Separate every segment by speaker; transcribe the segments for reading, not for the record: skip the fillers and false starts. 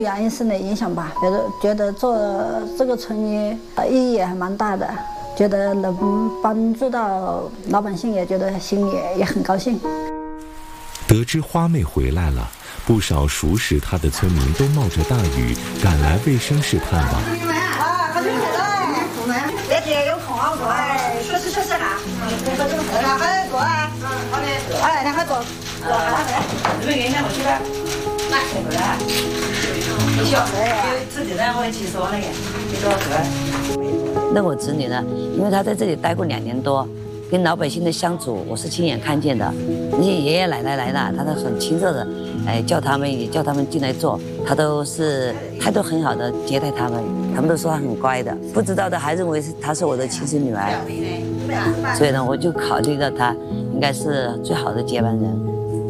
Speaker 1: 杨医生的影响吧，觉得做这个村里意义还蛮大的，觉得能帮助到老百姓，也觉得心里也很高兴。
Speaker 2: 得知花妹回来了，不少熟识她的村民都冒着大雨赶来卫生室探望。
Speaker 3: 好久没来，这天有空啊，过来学习哈。好久没来，好多啊，好的，好的，好多，你们给人家回去吧，那肯定的，你小孩有自己人会去说那个，你说
Speaker 4: 那我侄女呢，因为她在这里待过2年多。跟老百姓的相处，我是亲眼看见的。那些爷爷奶奶来了，他都很亲热的，叫他们也叫他们进来坐，他都是态度很好的接待他们，他们都说他很乖的。不知道的还认为她是我的亲生女儿，所以呢，我就考虑到她应该是最好的接班人。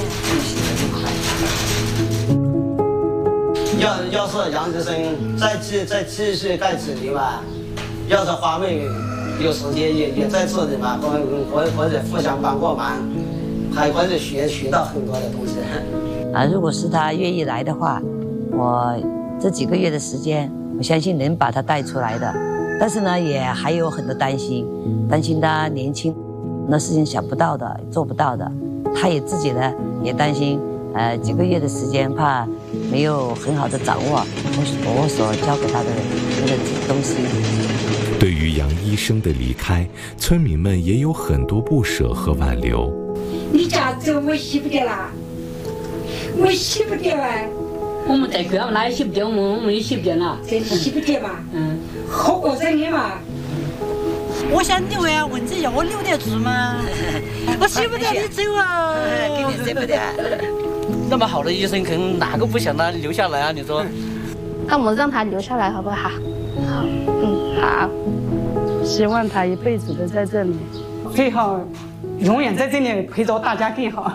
Speaker 5: 要是杨医生再继续干几年吧，要是花妹有时间也在这里嘛，或者互相帮过忙，还或者学到很多的东西。
Speaker 4: 如果是他愿意来的话，我这几个月的时间，我相信能把他带出来的。但是呢，也还有很多担心他年轻，很多事情想不到的，做不到的。他也自己呢也担心，几个月的时间怕没有很好的掌握我所教给他的那个东西。
Speaker 2: 对于杨医生的离开，村民们也有很多不舍和挽留。
Speaker 6: 你家走我洗不掉啦，我洗不掉啊！
Speaker 7: 我们在家哪也洗不掉，我们也洗不掉了，
Speaker 6: 这洗不掉嘛，好过生的嘛。
Speaker 3: 我想留呀，问题要我留得住吗？我洗不掉你走啊，肯定舍不得。
Speaker 8: 那么好的医生，可能哪个不想他留下来啊？你说？
Speaker 9: 那我们让他留下来好不好？好，好。
Speaker 10: 希望他一辈子都在这里，最好永远在这里陪着大家更好。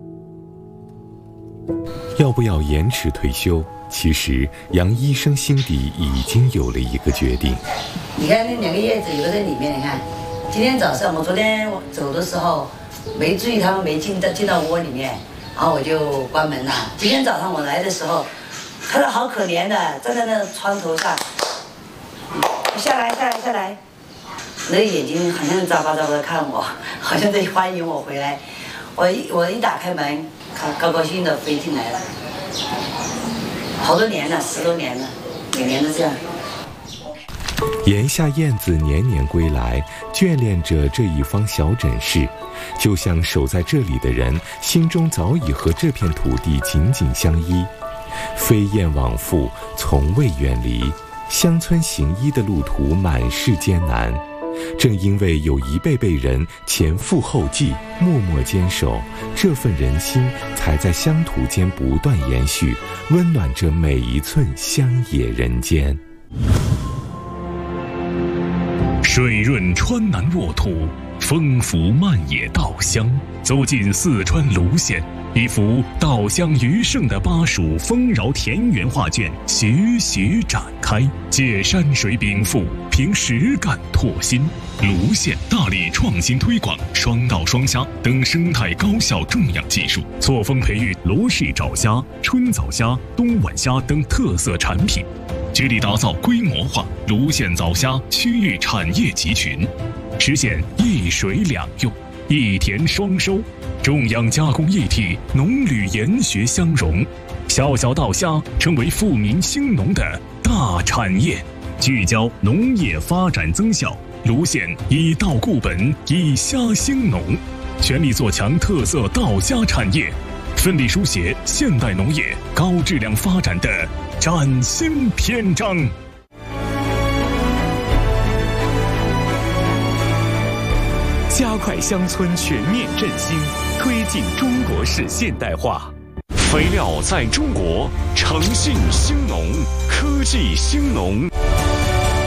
Speaker 2: 要不要延迟退休？其实杨医生心底已经有了一个决定。
Speaker 4: 你看那2个叶子有在里面，你看，今天早上我昨天走的时候没注意他们没进到窝里面，然后我就关门了。今天早上我来的时候，看到好可怜的站在那窗头上，下来，那个眼睛好像眨巴的看我，好像在欢迎我回来。我一打开门，高高兴的飞进来了。好多年了，10多年了，每年都这样。
Speaker 2: 檐下燕子年年归来，眷恋着这一方小诊室，就像守在这里的人心中早已和这片土地紧紧相依。飞燕往复，从未远离。乡村行医的路途满是艰难，正因为有一辈辈人前赴后继，默默坚守，这份人心才在乡土间不断延续，温暖着每一寸乡野人间。
Speaker 11: 水润川南沃土，丰富漫野稻香，走进四川泸县，一幅稻香余盛的巴蜀丰饶田园画卷徐徐展开，借山水禀赋，凭实干拓新。泸县大力创新推广双稻双虾等生态高效种养技术，错峰培育罗氏爪虾、春枣虾、冬晚虾等特色产品，致力打造规模化泸县枣虾区域产业集群，实现一水两用、一田双收，种养加工一体，农旅研学相融，小小稻虾成为富民兴农的大产业。聚焦农业发展增效，泸县以稻固本，以虾兴农，全力做强特色稻虾产业，奋力书写现代农业高质量发展的崭新篇章。
Speaker 12: 加快乡村全面振兴，推进中国式现代化。肥料在中国，诚信兴农，科技兴农。